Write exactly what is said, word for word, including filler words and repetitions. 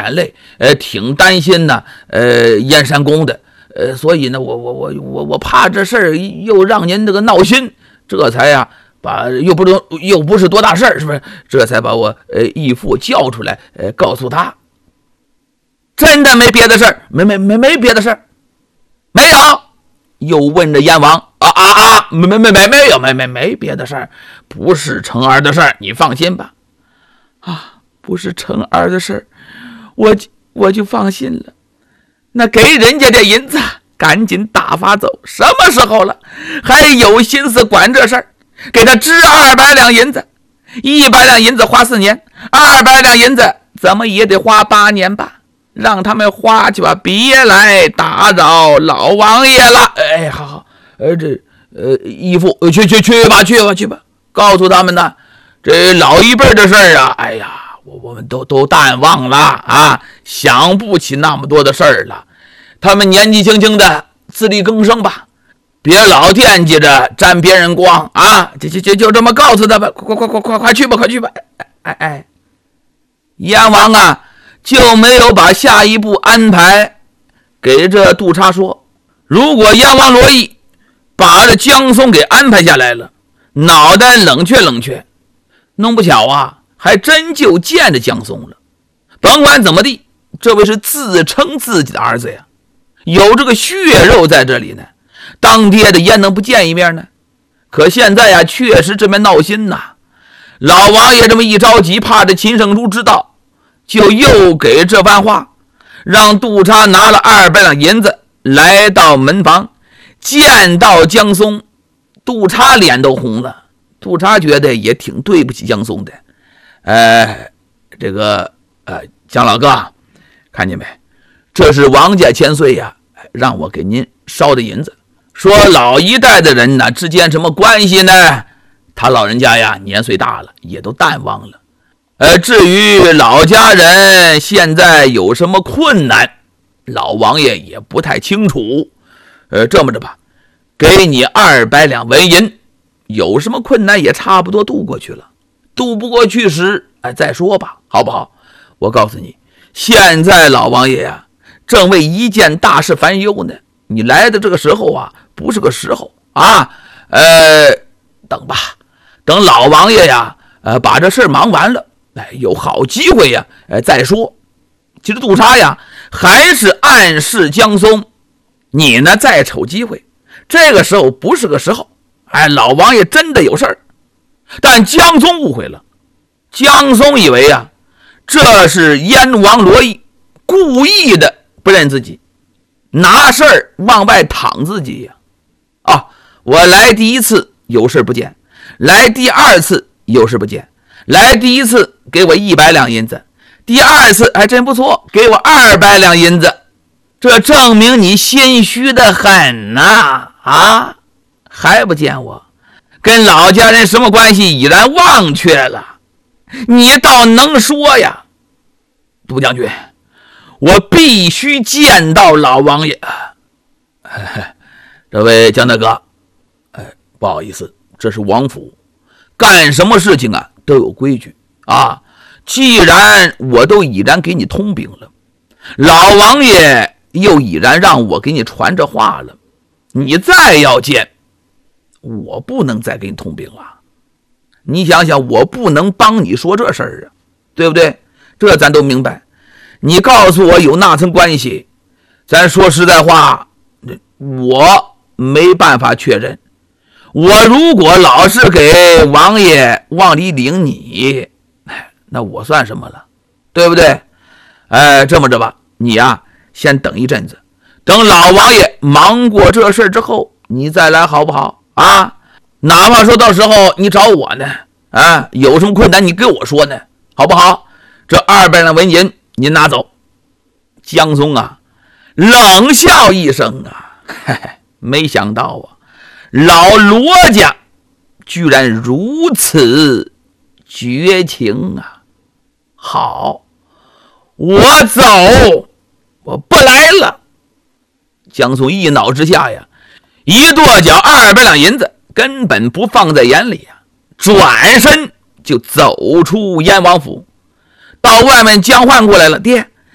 眼泪，呃，挺担心呢，呃，燕山公的，呃，所以呢，我我我我我怕这事儿又让您这个闹心，这才呀、啊，把又不是又不是多大事儿，是不是？这才把我呃义父叫出来，呃，告诉他，真的没别的事儿，没没没没别的事儿，没有。又问着燕王，啊啊啊，没没没没没有没没没别的事儿，不是成儿的事儿，你放心吧。啊，不是成儿的事儿，我我就放心了。那给人家这银子，赶紧打发走。什么时候了，还有心思管这事儿？给他支二百两银子，一百两银子花四年，二百两银子怎么也得花八年吧？让他们花去吧，别来打扰老王爷了。哎，好好，呃，这呃，义父，去去去吧，去吧，去吧，告诉他们呢，这老一辈的事儿啊，哎呀，我我们都都淡忘了啊，想不起那么多的事儿了。他们年纪轻轻的，自力更生吧，别老惦记着沾别人光啊！就就就就这么告诉他吧，快快快快快去吧，快去吧！哎哎，燕王啊，就没有把下一步安排给这杜查说。如果燕王罗毅把这江松给安排下来了，脑袋冷却冷却，弄不巧啊，还真就见着江松了。甭管怎么地，这位是自称自己的儿子呀，有这个血肉在这里呢，当爹的焉能不见一面呢？可现在呀，确实这边闹心呐。老王爷这么一着急，怕这秦圣珠知道，就又给这番话，让杜查拿了二百两银子来到门房，见到江松，杜查脸都红了。杜查觉得也挺对不起江松的，呃，这个呃，江老哥，看见没？这是王家千岁呀，让我给您烧的银子，说老一代的人呢之间什么关系呢？他老人家呀年岁大了，也都淡忘了。呃，至于老家人现在有什么困难，老王爷也不太清楚。呃，这么着吧，给你二百两纹银，有什么困难也差不多渡过去了。渡不过去时，哎，再说吧，好不好？我告诉你，现在老王爷呀，正为一件大事烦忧呢。你来的这个时候啊，不是个时候啊。呃，等吧，等老王爷呀，呃，把这事忙完了，哎，有好机会呀，呃，再说。其实杜查呀，还是暗示江松，你呢再瞅机会，这个时候不是个时候。哎，老王爷真的有事儿，但江松误会了。江松以为啊，这是燕王罗毅故意的不认自己，拿事儿往外淌自己呀。啊，我来第一次有事不见，来第二次有事不见，来第一次给我一百两银子，第二次还真不错，给我二百两银子，这证明你心虚的很呐！啊，还不见我跟老家人什么关系已然忘却了，你倒能说呀。杜将军，我必须见到老王爷。哎，这位江大哥，哎，不好意思，这是王府，干什么事情啊都有规矩啊。既然我都已然给你通禀了，老王爷又已然让我给你传这话了，你再要见，我不能再给你通禀了。你想想，我不能帮你说这事儿啊，对不对？这咱都明白。你告诉我有那层关系，咱说实在话，我没办法确认。我如果老是给王爷往里领你，那我算什么了，对不对？哎，这么着吧，你呀，先等一阵子，等老王爷忙过这事之后，你再来好不好啊？哪怕说到时候你找我呢，啊，有什么困难你跟我说呢，好不好？这二百两纹银您拿走。江松啊，冷笑一声啊，嘿嘿，没想到啊，老罗家居然如此绝情啊！好，我走，我不来了。江松一恼之下呀，一跺脚，二百两银子根本不放在眼里啊，转身就走出燕王府。到外面江焕过来了，爹，